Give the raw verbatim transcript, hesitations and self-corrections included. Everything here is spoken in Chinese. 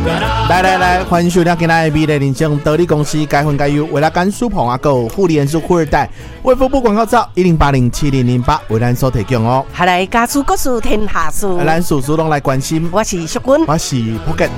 来来来，欢迎收听今天的美丽人生得力公司该分该优，为了甘肃捧啊购护理人数富二代，卫福部广告照一零八零七零零八为咱所提供哦。 下来家事国事天下事， 咱事事拢来关心。 我是淑君， 我是福建。